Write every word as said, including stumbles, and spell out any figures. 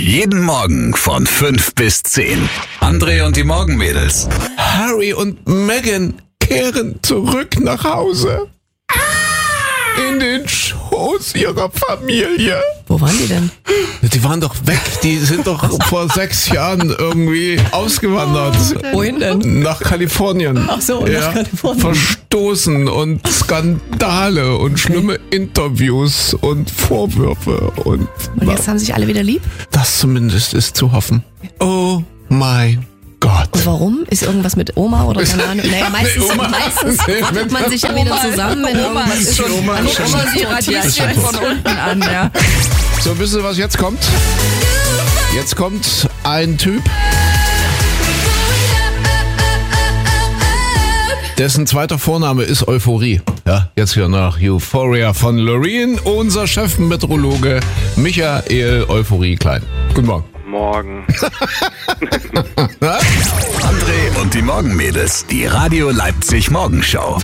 Jeden Morgen von fünf bis zehn. André und die Morgenmädels. Harry und Meghan kehren zurück nach Hause. In den Schoß ihrer Familie. Wo waren die denn? Die waren doch weg. Die sind doch vor sechs Jahren irgendwie ausgewandert. Wohin denn? Nach Kalifornien. Ach so, nach Kalifornien. Verstoßen und Skandale und schlimme Interviews und Vorwürfe. Und, Und jetzt haben sich alle wieder lieb? das zumindest ist zu hoffen. Oh mein Gott. Und warum? Ist irgendwas mit Oma oder keine Ahnung? Naja, meistens, Nee, Oma. meistens Nee, tut man sich ja wieder zusammen, wenn Oma irgendwas ist ist. schon, Oma ist guck schon- mal die Radieschen von unten an, ja. So, wisst ihr, was jetzt kommt? Jetzt kommt ein Typ, dessen zweiter Vorname ist Euphorie. Ja, jetzt hier nach Euphoria von Loreen, unser Chefmeteorologe Michael Euphorie Klein. Guten Morgen. Morgen. André und die Morgenmädels. Die Radio Leipzig Morgenshow.